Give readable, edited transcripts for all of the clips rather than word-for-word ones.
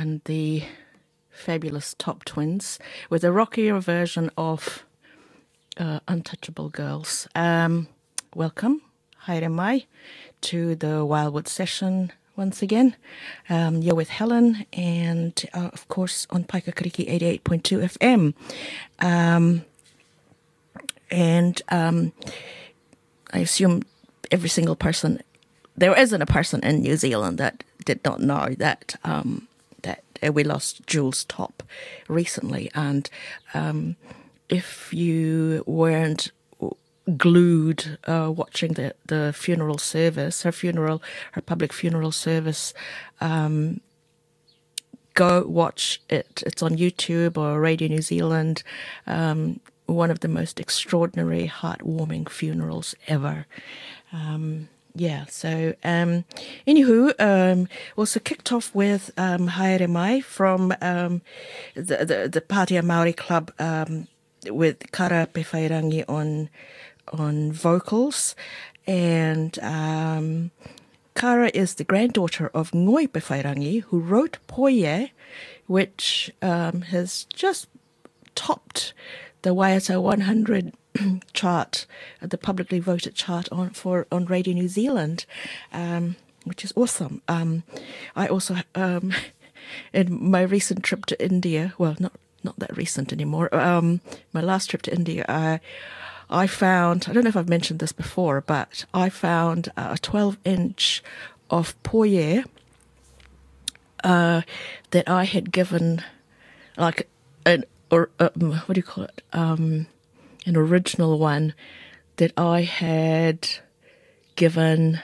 and the fabulous Top Twins with a rockier version of Untouchable Girls. Welcome, haere mai, to the Wildwood session once again. You're with Helen and, of course, on Paikakariki 88.2 FM. I assume every single person, there isn't a person in New Zealand that did not know that we lost Jules Top recently. And if you weren't glued watching the funeral service, her public funeral service, go watch it. It's on YouTube or Radio New Zealand. One of the most extraordinary, heartwarming funerals ever. Anywho, also kicked off with Haere Mai from the Pātea Māori Club with Kara Pewhairangi on vocals. And Kara is the granddaughter of Ngoi Pewhairangi, who wrote Poie, which has just topped the Waiata 100 chart, the publicly voted chart on Radio New Zealand, which is awesome. I also, in my recent trip to India, well, not that recent anymore, my last trip to India, I found, I don't know if I've mentioned this before, but I found a 12-inch of Poie that I had given, like, what do you call it? An original one that I had given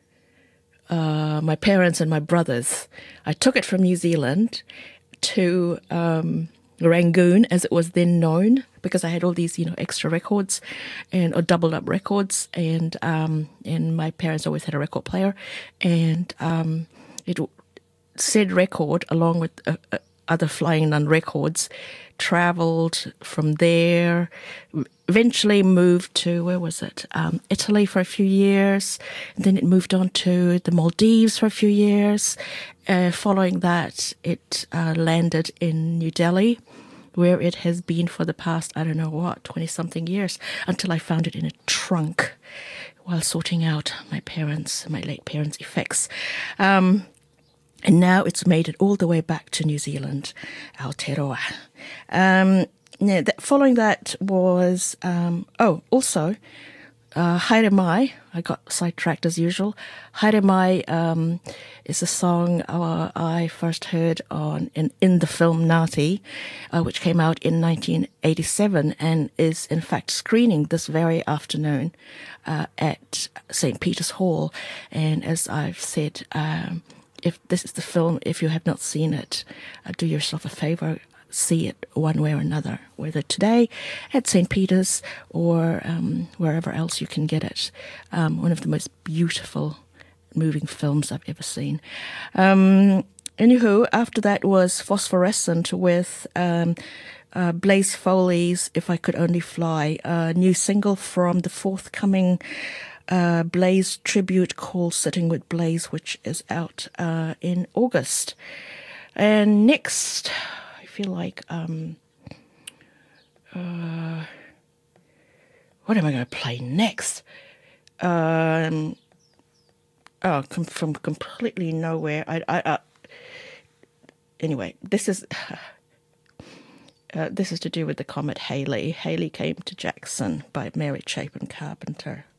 my parents and my brothers. I took it from New Zealand to Rangoon, as it was then known, because I had all these, extra records or doubled up records, and my parents always had a record player, and it said record along with other Flying Nun records, travelled from there, eventually moved to, where was it? Italy for a few years. And then it moved on to the Maldives for a few years. Following that, it landed in New Delhi, where it has been for the past, 20-something years, until I found it in a trunk while sorting out my late parents' effects. And now it's made it all the way back to New Zealand, Aotearoa. Following that was, also, Haere Mai. I got sidetracked as usual. Haere Mai is a song I first heard in the film Ngāti, which came out in 1987 and is in fact screening this very afternoon at St. Peter's Hall. And as I've said, if this is the film, if you have not seen it, do yourself a favour, see it one way or another, whether today at St. Peter's or wherever else you can get it. One of the most beautiful moving films I've ever seen. Anywho, after that was Phosphorescent with Blaze Foley's If I Could Only Fly, a new single from the forthcoming Blaze tribute called Sitting with Blaze, which is out in August. And next, I feel like what am I going to play next? From completely nowhere. Anyway, this is to do with the comet Halley. Halley Came to Jackson by Mary Chapin Carpenter.